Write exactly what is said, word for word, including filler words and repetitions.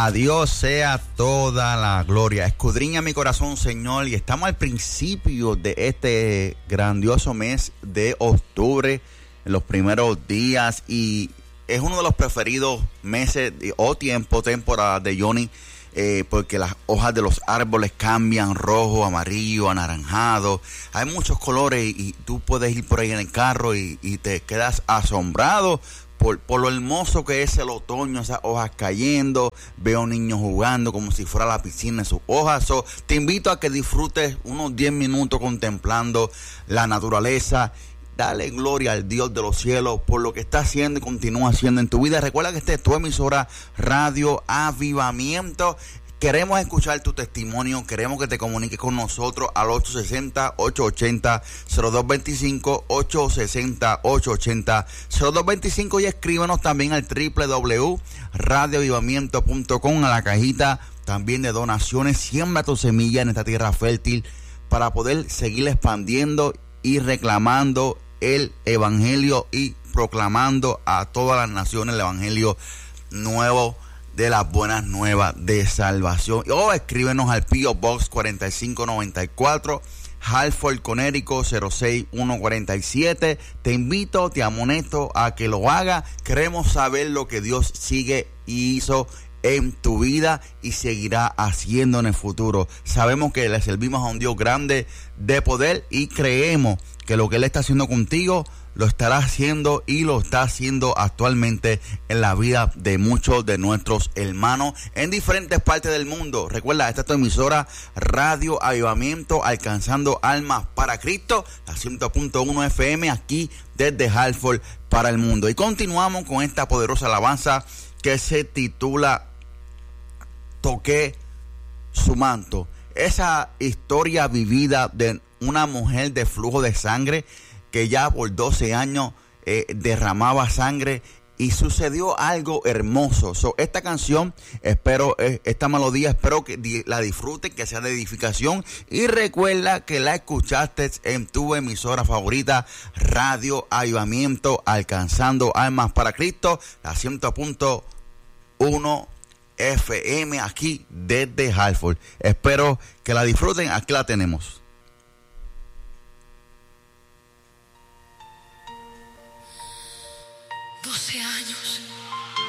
A Dios sea toda la gloria. Escudriña mi corazón, Señor, y estamos al principio de este grandioso mes de octubre, en los primeros días, y es uno de los preferidos meses o tiempo, temporada de Johnny, eh, porque las hojas de los árboles cambian rojo, amarillo, anaranjado. Hay muchos colores y, y tú puedes ir por ahí en el carro y, y te quedas asombrado Por, por lo hermoso que es el otoño, esas hojas cayendo. Veo niños jugando como si fuera la piscina en sus hojas. So, te invito a que disfrutes unos diez minutos contemplando la naturaleza. Dale gloria al Dios de los cielos por lo que está haciendo y continúa haciendo en tu vida. Recuerda que esta es tu emisora Radio Avivamiento. Queremos escuchar tu testimonio, queremos que te comuniques con nosotros al ocho seis cero, ocho ocho cero, cero dos dos cinco, ocho seis cero, ocho ocho cero, cero dos dos cinco, y escríbenos también al doble u doble u doble u punto radio avivamiento punto com, a la cajita también de donaciones. Siembra tu semilla en esta tierra fértil para poder seguir expandiendo y reclamando el evangelio y proclamando a todas las naciones el evangelio nuevo de las buenas nuevas de salvación. O escríbenos al P O Box cuarenta y cinco noventa y cuatro, Hartford, Connecticut cero seis uno cuatro siete. Te invito, te amonesto a que lo haga. Queremos saber lo que Dios sigue y hizo en tu vida y seguirá haciendo en el futuro. Sabemos que le servimos a un Dios grande de poder y creemos que lo que Él está haciendo contigo lo estará haciendo y lo está haciendo actualmente en la vida de muchos de nuestros hermanos en diferentes partes del mundo. Recuerda, esta es tu emisora Radio Avivamiento, alcanzando almas para Cristo, la cien punto uno F M, aquí desde Hartford para el mundo. Y continuamos con esta poderosa alabanza que se titula Toqué su manto. Esa historia vivida de una mujer de flujo de sangre que ya por doce años eh, derramaba sangre, y sucedió algo hermoso. So, esta canción, espero, eh, esta melodía, espero que di- la disfruten, que sea de edificación, y recuerda que la escuchaste en tu emisora favorita, Radio Avivamiento, alcanzando almas para Cristo, la cien punto uno F M, aquí desde Hartford. Espero que la disfruten, aquí la tenemos. doce años